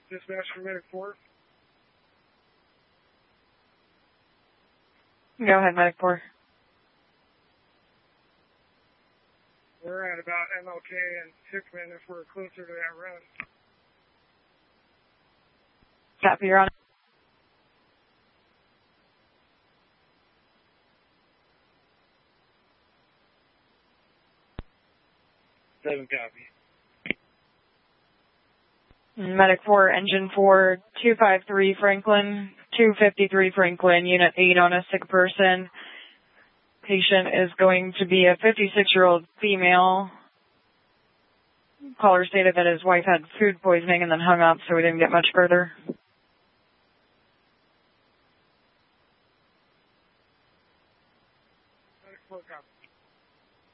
Dispatch for Medic 4. Go ahead, Medic 4. We're at about MLK and Hickman if we're closer to that run. Copy, you're on. Seven copy. Medic 4, Engine 4, 253 Franklin, 253 Franklin, Unit 8 on a sick person. Patient is going to be a 56-year-old female. Caller stated that his wife had food poisoning and then hung up, so we didn't get much further.